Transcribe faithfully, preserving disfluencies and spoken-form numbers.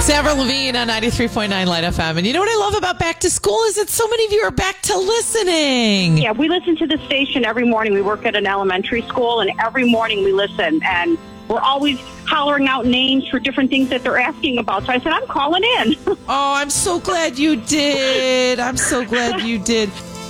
Avril Lavigne on ninety-three point nine Light F M. And you know what I love about back to school is that so many of you are back to listening. Yeah, we listen to the station every morning. We work at an elementary school, and every morning we listen. And we're always hollering out names for different things that they're asking about. So I said, I'm calling in. Oh, I'm so glad you did. I'm so glad you did.